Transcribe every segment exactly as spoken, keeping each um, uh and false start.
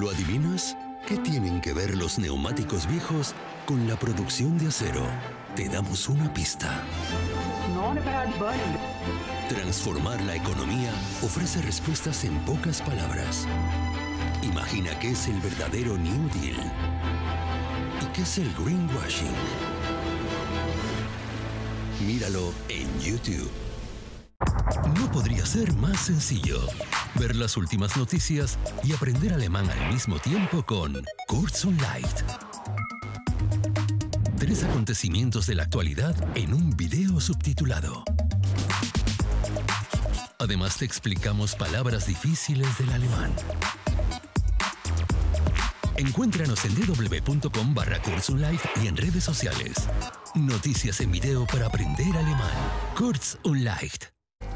¿Lo adivinas? ¿Qué tienen que ver los neumáticos viejos con la producción de acero? Te damos una pista. Transformar la economía ofrece respuestas en pocas palabras. Imagina qué es el verdadero New Deal y qué es el greenwashing. Míralo en YouTube. No podría ser más sencillo. Ver las últimas noticias y aprender alemán al mismo tiempo con Kurz und Leicht. Tres acontecimientos de la actualidad en un video subtitulado. Además te explicamos palabras difíciles del alemán. Encuéntranos en w w w punto com barra Kurz und Leicht y en redes sociales. Noticias en video para aprender alemán. Kurz und Leicht.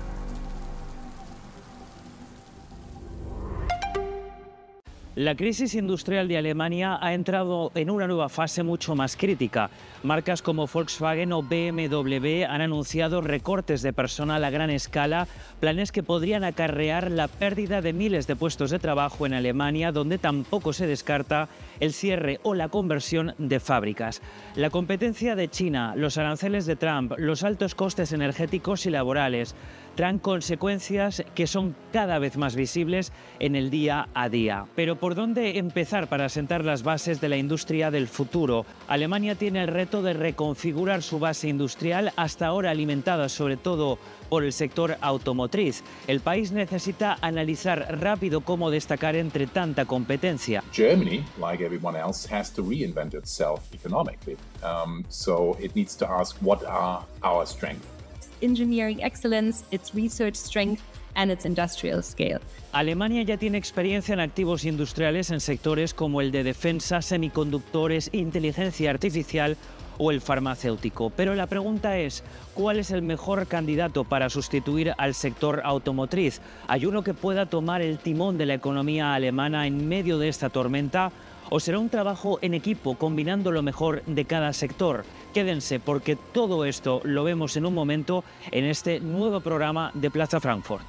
La crisis industrial de Alemania ha entrado en una nueva fase mucho más crítica. Marcas como Volkswagen o B M W han anunciado recortes de personal a gran escala, planes que podrían acarrear la pérdida de miles de puestos de trabajo en Alemania, donde tampoco se descarta el cierre o la conversión de fábricas. La competencia de China, los aranceles de Trump, los altos costes energéticos y laborales traen consecuencias que son cada vez más visibles en el día a día. Pero ¿por dónde empezar para sentar las bases de la industria del futuro? Alemania tiene el reto de reconfigurar su base industrial, hasta ahora alimentada sobre todo por el sector automotriz. El país necesita analizar rápido cómo destacar entre tanta competencia. Germany, like everyone else, has to reinvent itself economically. Um, so it needs to ask, what are our strengths? Engineering excellence, its research strength and its industrial scale. Alemania ya tiene experiencia en activos industriales en sectores como el de defensa, semiconductores, inteligencia artificial o el farmacéutico. Pero la pregunta es, ¿cuál es el mejor candidato para sustituir al sector automotriz? ¿Hay uno que pueda tomar el timón de la economía alemana en medio de esta tormenta? ¿O será un trabajo en equipo combinando lo mejor de cada sector? Quédense, porque todo esto lo vemos en un momento en este nuevo programa de Plaza Frankfurt.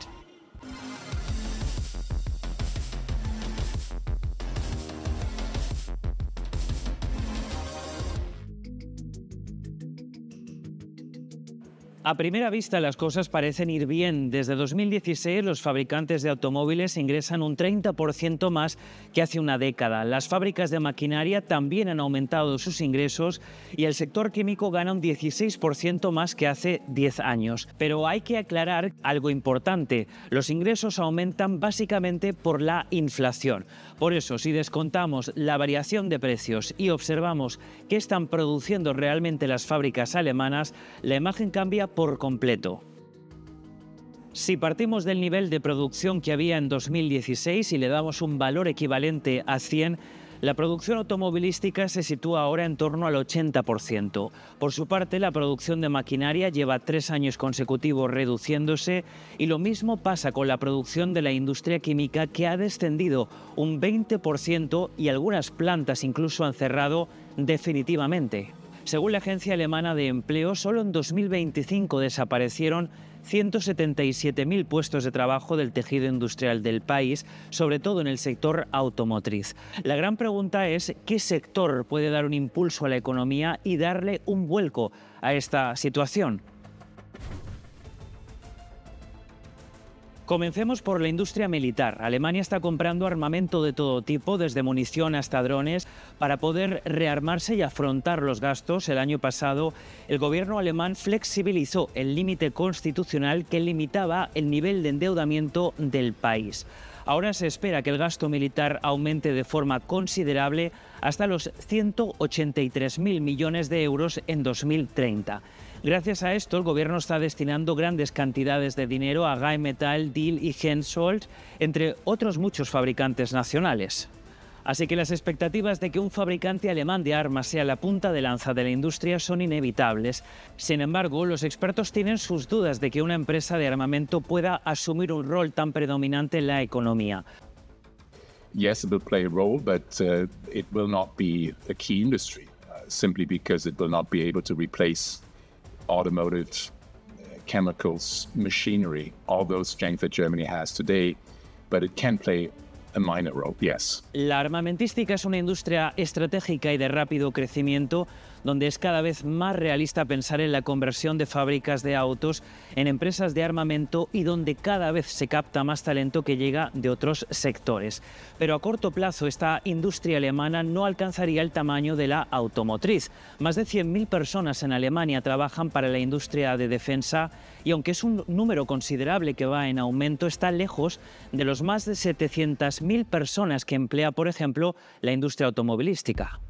A primera vista las cosas parecen ir bien. Desde dos mil dieciséis los fabricantes de automóviles ingresan un treinta por ciento más que hace una década. Las fábricas de maquinaria también han aumentado sus ingresos y el sector químico gana un dieciséis por ciento más que hace diez años. Pero hay que aclarar algo importante. Los ingresos aumentan básicamente por la inflación. Por eso, si descontamos la variación de precios y observamos qué están produciendo realmente las fábricas alemanas, la imagen cambia por completo. Si partimos del nivel de producción que había en dos mil dieciséis y le damos un valor equivalente a cien, la producción automovilística se sitúa ahora en torno al ochenta por ciento. Por su parte, la producción de maquinaria lleva tres años consecutivos reduciéndose y lo mismo pasa con la producción de la industria química, que ha descendido un veinte por ciento y algunas plantas incluso han cerrado definitivamente. Según la Agencia Alemana de Empleo, solo en dos mil veinticinco desaparecieron ciento setenta y siete mil puestos de trabajo del tejido industrial del país, sobre todo en el sector automotriz. La gran pregunta es, ¿qué sector puede dar un impulso a la economía y darle un vuelco a esta situación? Comencemos por la industria militar. Alemania está comprando armamento de todo tipo, desde munición hasta drones, para poder rearmarse y afrontar los gastos. El año pasado, el gobierno alemán flexibilizó el límite constitucional que limitaba el nivel de endeudamiento del país. Ahora se espera que el gasto militar aumente de forma considerable hasta los ciento ochenta y tres mil millones de euros en dos mil treinta. Gracias a esto, el gobierno está destinando grandes cantidades de dinero a Rheinmetall, Diehl y Hensoldt, entre otros muchos fabricantes nacionales. Así que las expectativas de que un fabricante alemán de armas sea la punta de lanza de la industria son inevitables. Sin embargo, los expertos tienen sus dudas de que una empresa de armamento pueda asumir un rol tan predominante en la economía. Yes, it will play a role, but uh, it will not be a key industry, uh, simply because it will not be able to replace automotive, uh, chemicals, machinery, all those strengths that Germany has today, but it can play a minor role, yes. La armamentística es una industria estratégica y de rápido crecimiento, donde es cada vez más realista pensar en la conversión de fábricas de autos en empresas de armamento y donde cada vez se capta más talento que llega de otros sectores. Pero a corto plazo esta industria alemana no alcanzaría el tamaño de la automotriz. Más de cien mil personas en Alemania trabajan para la industria de defensa y aunque es un número considerable que va en aumento, está lejos de los más de setecientas mil personas que emplea, por ejemplo, la industria automovilística.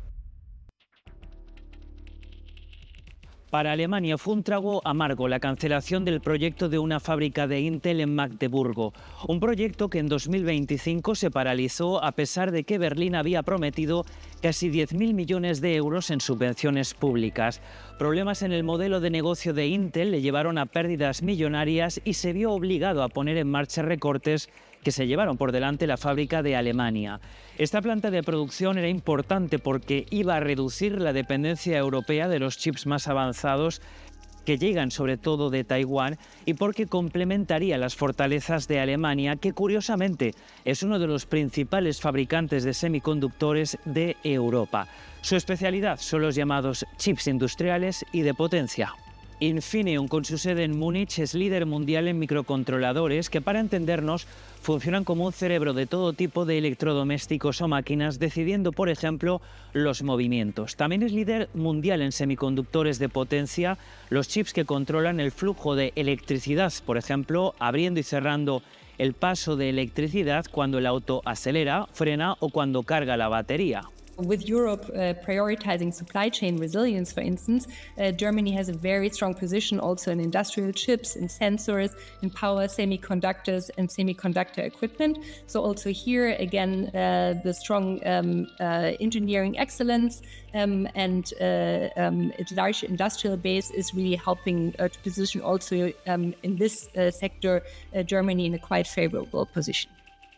Para Alemania fue un trago amargo la cancelación del proyecto de una fábrica de Intel en Magdeburgo, un proyecto que en dos mil veinticinco se paralizó a pesar de que Berlín había prometido casi diez mil millones de euros en subvenciones públicas. Problemas en el modelo de negocio de Intel le llevaron a pérdidas millonarias y se vio obligado a poner en marcha recortes que se llevaron por delante la fábrica de Alemania. Esta planta de producción era importante porque iba a reducir la dependencia europea de los chips más avanzados que llegan sobre todo de Taiwán y porque complementaría las fortalezas de Alemania, que curiosamente es uno de los principales fabricantes de semiconductores de Europa. Su especialidad son los llamados chips industriales y de potencia. Infineon, con su sede en Múnich, es líder mundial en microcontroladores que, para entendernos, funcionan como un cerebro de todo tipo de electrodomésticos o máquinas, decidiendo, por ejemplo, los movimientos. También es líder mundial en semiconductores de potencia, los chips que controlan el flujo de electricidad, por ejemplo, abriendo y cerrando el paso de electricidad cuando el auto acelera, frena o cuando carga la batería. With Europe uh, prioritizing supply chain resilience, for instance, uh, Germany has a very strong position also in industrial chips, in sensors, in power semiconductors and semiconductor equipment. So also here, again, uh, the strong um, uh, engineering excellence um, and uh, um, its large industrial base is really helping uh, to position also um, in this uh, sector uh, Germany in a quite favorable position.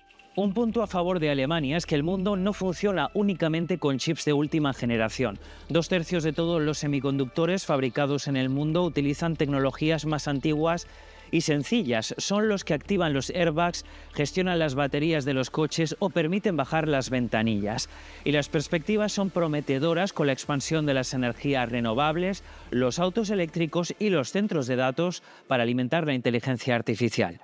Un punto a favor de Alemania es que el mundo no funciona únicamente con chips de última generación. Dos tercios de todos los semiconductores fabricados en el mundo utilizan tecnologías más antiguas y sencillas. Son los que activan los airbags, gestionan las baterías de los coches o permiten bajar las ventanillas. Y las perspectivas son prometedoras con la expansión de las energías renovables, los autos eléctricos y los centros de datos para alimentar la inteligencia artificial.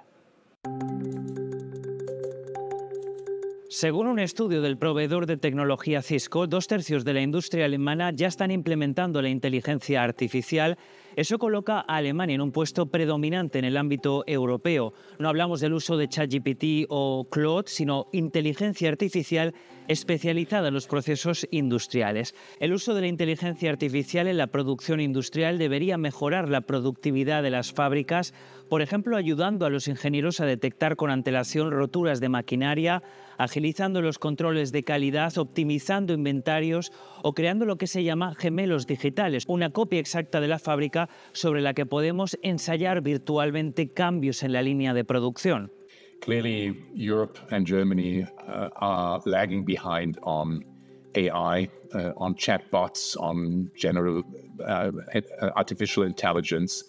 Según un estudio del proveedor de tecnología Cisco, dos tercios de la industria alemana ya están implementando la inteligencia artificial. Eso coloca a Alemania en un puesto predominante en el ámbito europeo. No hablamos del uso de ChatGPT o Claude, sino inteligencia artificial especializada en los procesos industriales. El uso de la inteligencia artificial en la producción industrial debería mejorar la productividad de las fábricas, por ejemplo, ayudando a los ingenieros a detectar con antelación roturas de maquinaria, agilizando los controles de calidad, optimizando inventarios o creando lo que se llama gemelos digitales, una copia exacta de la fábrica sobre la que podemos ensayar virtualmente cambios en la línea de producción. Clearly, Europe and Germany uh, are lagging behind on A I, uh, on chatbots, on general uh, artificial intelligence.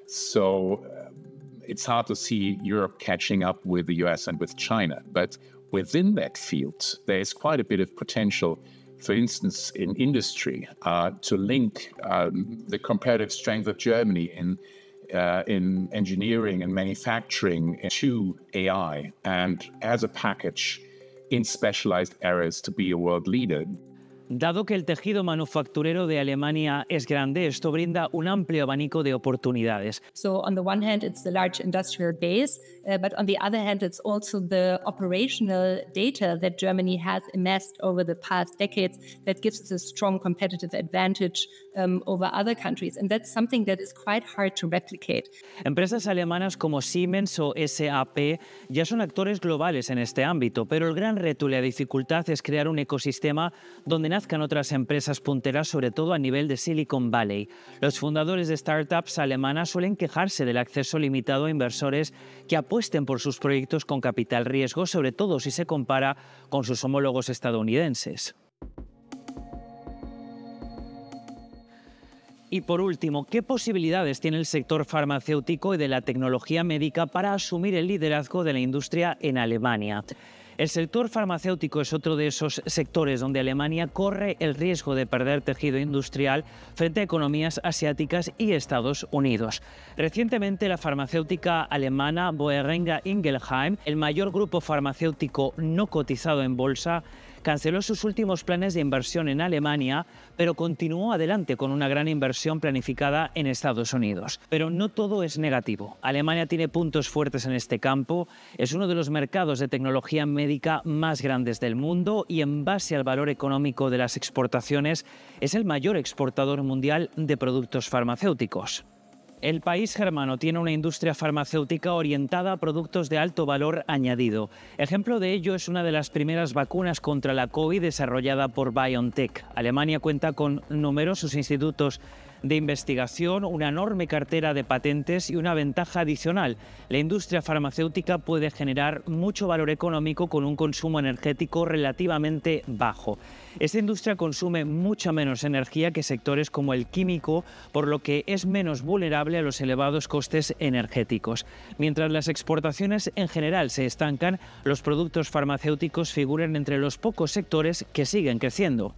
So uh, it's hard to see Europe catching up with the U S and with China. But within that field, there is quite a bit of potential, for instance, in industry, uh, to link um, the comparative strength of Germany in Uh, in engineering and manufacturing to A I, and as a package in specialized areas to be a world leader. Dado que el tejido manufacturero de Alemania es grande, esto brinda un amplio abanico de oportunidades. So on the one hand, it's the large industrial base, uh, but on the other hand, it's also the operational data that Germany has amassed over the past decades that gives us a strong competitive advantage um, over other countries. And that's something that is quite hard to replicate. Empresas alemanas como Siemens o S A P ya son actores globales en este ámbito, pero el gran reto y la dificultad es crear un ecosistema donde nazcan otras empresas punteras, sobre todo a nivel de Silicon Valley. Los fundadores de startups alemanas suelen quejarse del acceso limitado a inversores que apuesten por sus proyectos con capital riesgo, sobre todo si se compara con sus homólogos estadounidenses. Y por último, ¿qué posibilidades tiene el sector farmacéutico y de la tecnología médica para asumir el liderazgo de la industria en Alemania? El sector farmacéutico es otro de esos sectores donde Alemania corre el riesgo de perder tejido industrial frente a economías asiáticas y Estados Unidos. Recientemente, la farmacéutica alemana Boehringer Ingelheim, el mayor grupo farmacéutico no cotizado en bolsa, canceló sus últimos planes de inversión en Alemania, pero continuó adelante con una gran inversión planificada en Estados Unidos. Pero no todo es negativo. Alemania tiene puntos fuertes en este campo, es uno de los mercados de tecnología médica más grandes del mundo y en base al valor económico de las exportaciones es el mayor exportador mundial de productos farmacéuticos. El país germano tiene una industria farmacéutica orientada a productos de alto valor añadido. Ejemplo de ello es una de las primeras vacunas contra la COVID desarrollada por BioNTech. Alemania cuenta con numerosos institutos de investigación, una enorme cartera de patentes y una ventaja adicional. La industria farmacéutica puede generar mucho valor económico con un consumo energético relativamente bajo. Esta industria consume mucha menos energía que sectores como el químico, por lo que es menos vulnerable a los elevados costes energéticos. Mientras las exportaciones en general se estancan, los productos farmacéuticos figuran entre los pocos sectores que siguen creciendo.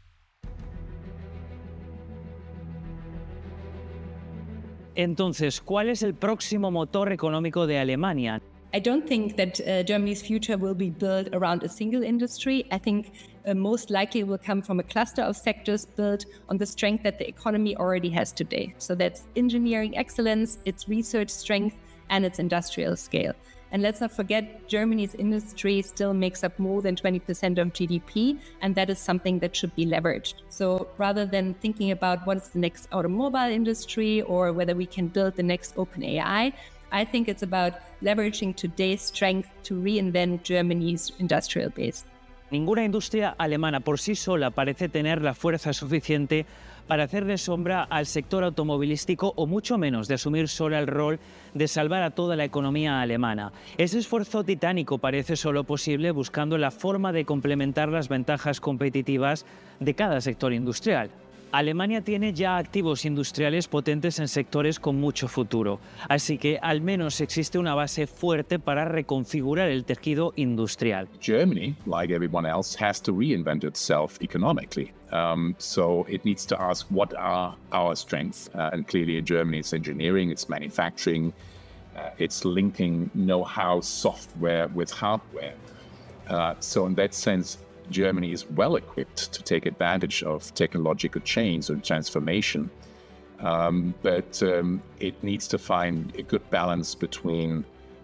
Entonces, ¿cuál es el próximo motor económico de Alemania? I don't think that uh, Germany's future will be built around a single industry. I think uh, most likely it will come from a cluster of sectors built on the strength that the economy already has today. So that's engineering excellence, its research strength, and its industrial scale. And let's not forget, Germany's industry still makes up more than twenty percent of G D P, and that is something that should be leveraged. So rather than thinking about what is the next automobile industry or whether we can build the next OpenAI, I think it's about leveraging today's strength to reinvent Germany's industrial base. Ninguna industria alemana por sí sola parece tener la fuerza suficiente para hacer de sombra al sector automovilístico o mucho menos de asumir sola el rol de salvar a toda la economía alemana. Ese esfuerzo titánico parece solo posible buscando la forma de complementar las ventajas competitivas de cada sector industrial. Alemania tiene ya activos industriales potentes en sectores con mucho futuro, así que al menos existe una base fuerte para reconfigurar el tejido industrial. Germany, like everyone else, has to reinvent itself economically. Um, so it needs to ask what are our strengths. Uh, and clearly in Germany it's engineering, it's manufacturing, uh, it's linking know-how software with hardware. Uh, so in that sense, Germany is well equipped to take advantage of technological change and transformation, um, but um, it needs to find a good balance between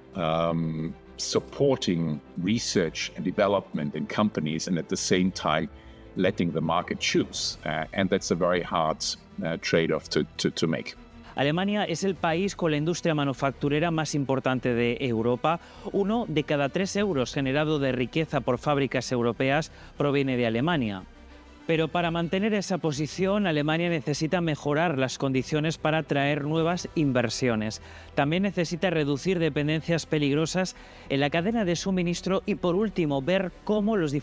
um, supporting research and development in companies and at the same time letting the market choose. Uh, and that's a very hard uh, trade-off to, to, to make. Alemania es el país con la industria manufacturera más importante de Europa. Uno de cada tres euros generado de riqueza por fábricas europeas proviene de Alemania. Pero para mantener esa posición, Alemania necesita mejorar las condiciones para atraer nuevas inversiones. También necesita reducir dependencias peligrosas en la cadena de suministro y, por último, ver cómo los